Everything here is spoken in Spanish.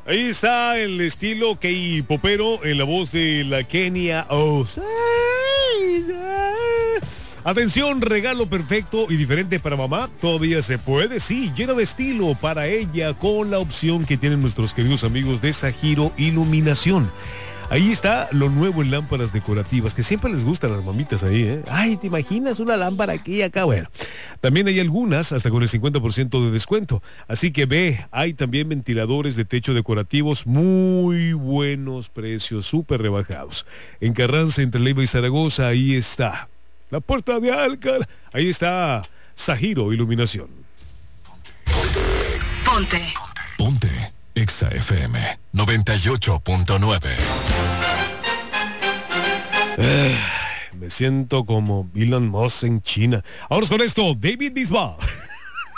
Ahí está el estilo K-popero en la voz de la Kenia Oz. Atención, regalo perfecto y diferente para mamá. Todavía se puede, sí, lleno de estilo para ella con la opción que tienen nuestros queridos amigos de Sajiro Iluminación. Ahí está lo nuevo en lámparas decorativas, que siempre les gustan las mamitas ahí, ¿eh? Ay, ¿te imaginas una lámpara aquí y acá? Bueno, también hay algunas hasta con el 50% de descuento. Así que ve, hay también ventiladores de techo decorativos, muy buenos precios, súper rebajados. En Carranza, entre Leiva y Zaragoza, ahí está. La Puerta de Alcalá, ahí está Sajiro Iluminación. Ponte. Exa FM 98.9. Me siento como Elon Musk en China. Ahora con esto, David Bisbal.